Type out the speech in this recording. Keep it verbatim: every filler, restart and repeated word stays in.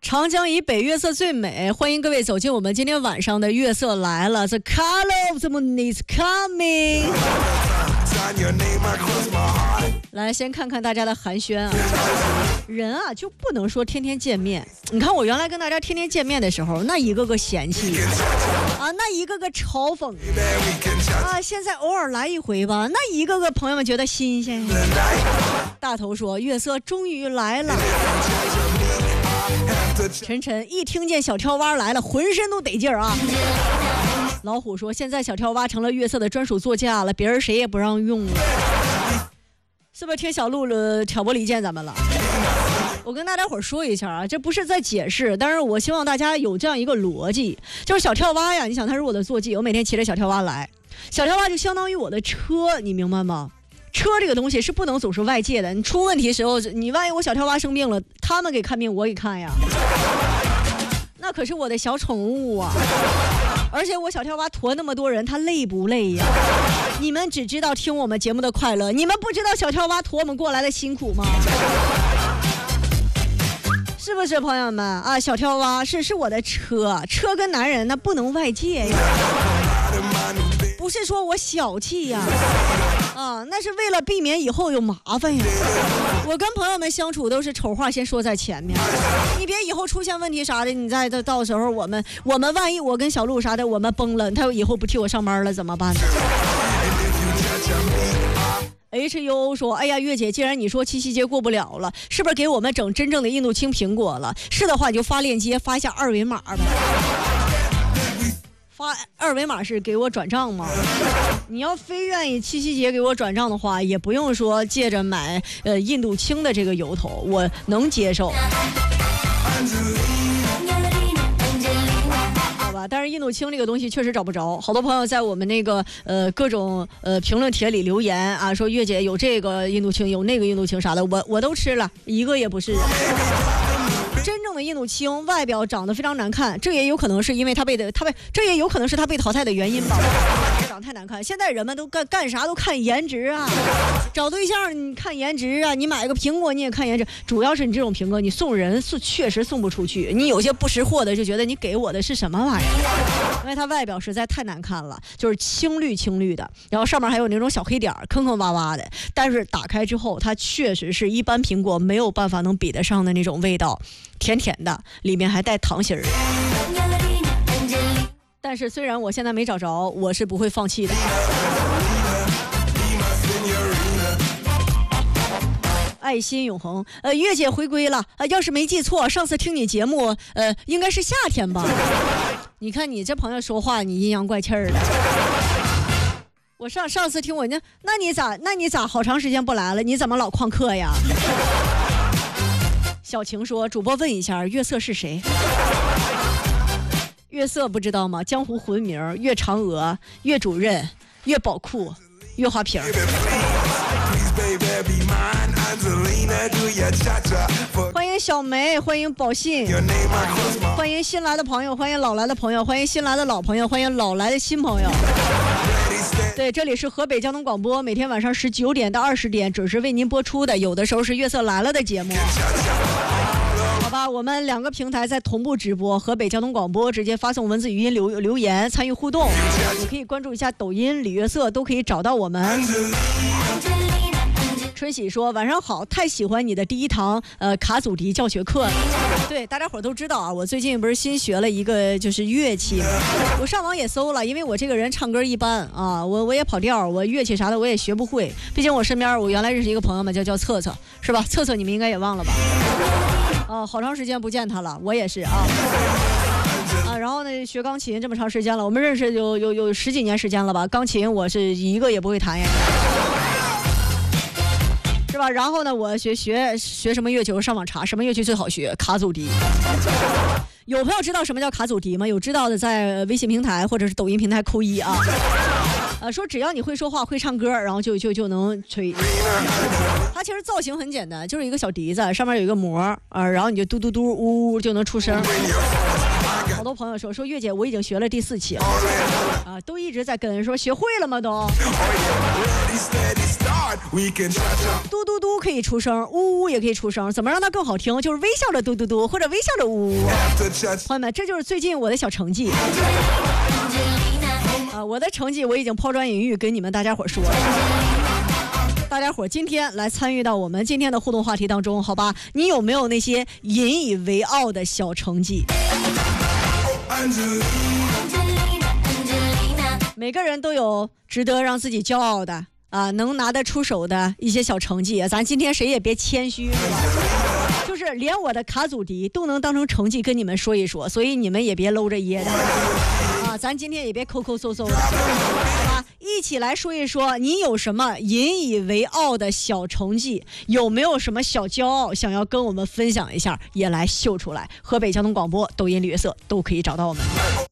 长江以北月色最美，欢迎各位走进我们今天晚上的月色来了 The color of the moon is coming。 来先看看大家的寒暄啊，人啊就不能说天天见面。你看我原来跟大家天天见面的时候，那一个个嫌弃啊，那一个个嘲讽啊，现在偶尔来一回吧，那一个个朋友们觉得新鲜。大头说月色终于来了。晨晨一听见小跳蛙来了，浑身都得劲儿啊。老虎说现在小跳蛙成了月色的专属座驾了，别人谁也不让用了。是不是听小鹿了挑拨离间咱们了？我跟大家伙说一下啊，这不是在解释，但是我希望大家有这样一个逻辑，就是小跳蛙呀，你想它是我的坐骑，我每天骑着小跳蛙来，小跳蛙就相当于我的车，你明白吗？车这个东西是不能总是外界的，你出问题的时候，你万一我小跳蛙生病了，他们给看病，我给看呀，那可是我的小宠物啊。而且我小跳蛙驮那么多人，他累不累呀？你们只知道听我们节目的快乐，你们不知道小跳蛙驮我们过来的辛苦吗？是不是朋友们啊？小跳蛙是是我的车，车跟男人那不能外界呀，不是说我小气呀，啊，那是为了避免以后有麻烦呀。我跟朋友们相处都是丑话先说在前面，你别以后出现问题啥的，你再到时候我们我们万一我跟小鹿啥的我们崩了，他以后不替我上班了怎么办呢？H U 说哎呀月姐，既然你说七夕节过不了了，是不是给我们整真正的印度青苹果了？是的话你就发链接，发一下二维码呗。发二维码是给我转账吗？你要非愿意七夕节给我转账的话，也不用说借着买呃印度青的这个由头，我能接受。好吧，但是印度青这个东西确实找不着，好多朋友在我们那个呃各种呃评论帖里留言啊，说月姐有这个印度青，有那个印度青啥的，我我都吃了，一个也不是。真正的印度青外表长得非常难看，这也有可能是因为他被的他被这也有可能是他被淘汰的原因吧。长太难看，现在人们都干干啥都看颜值啊，找对象你看颜值啊，你买个苹果你也看颜值，主要是你这种苹果你送人是确实送不出去，你有些不识货的就觉得你给我的是什么玩意儿，因为它外表实在太难看了，就是青绿青绿的，然后上面还有那种小黑点坑坑洼洼的，但是打开之后它确实是一般苹果没有办法能比得上的那种味道，甜甜的，里面还带糖心儿。但是虽然我现在没找着，我是不会放弃的。爱心永恒，呃，月姐回归了，呃，要是没记错，上次听你节目，呃，应该是夏天吧？你看你这朋友说话，你阴阳怪气儿的。我上上次听我那，那你咋，那你咋好长时间不来了？你怎么老旷课呀？小晴说，主播问一下，月色是谁？月色不知道吗？江湖魂名岳嫦娥、岳主任、岳宝库、岳华平。欢迎小梅，欢迎宝信，欢迎新来的朋友，欢迎老来的朋友，欢迎新来的老朋友，欢迎老来的新朋友。对，这里是河北交通广播，每天晚上十九点到二十点准时为您播出的，有的时候是月色来了的节目。好吧，我们两个平台在同步直播，河北交通广播直接发送文字语音留留言参与互动，也可以关注一下抖音李月色，都可以找到我们。春喜说晚上好，太喜欢你的第一堂呃卡祖笛教学课了。对，大家伙都知道啊，我最近不是新学了一个就是乐器，我上网也搜了，因为我这个人唱歌一般啊，我我也跑调，我乐器啥的我也学不会，毕竟我身边我原来认识一个朋友嘛，叫叫策策，是吧？策策你们应该也忘了吧？啊，好长时间不见他了，我也是啊。啊，然后呢，学钢琴这么长时间了，我们认识有有有十几年时间了吧？钢琴我是一个也不会弹呀。是吧？然后呢，我学学学什么乐器？我上网查什么乐器最好学，卡祖笛。有朋友知道什么叫卡祖笛吗？有知道的在微信平台或者是抖音平台扣一啊。呃，说只要你会说话会唱歌，然后就就就能吹。它其实造型很简单，就是一个小笛子，上面有一个膜啊、呃，然后你就嘟嘟嘟呜呜就能出声。好多朋友说说月姐，我已经学了第四期了啊，都一直在跟说学会了吗都。 嘟嘟嘟可以出声，呜呜也可以出声，怎么让它更好听？就是微笑着嘟嘟嘟，或者微笑着呜呜。朋友们，这就是最近我的小成绩。啊，我的成绩我已经抛砖引玉跟你们大家伙说了。大家伙今天来参与到我们今天的互动话题当中，好吧？你有没有那些引以为傲的小成绩？每个人都有值得让自己骄傲的啊，能拿得出手的一些小成绩。咱今天谁也别谦虚，是吧？就是连我的卡祖笛都能当成成绩跟你们说一说，所以你们也别搂着掖着啊，咱今天也别抠抠搜搜的，好吧？一起来说一说，你有什么引以为傲的小成绩？有没有什么小骄傲想要跟我们分享一下？也来秀出来。河北交通广播、抖音、绿色都可以找到我们。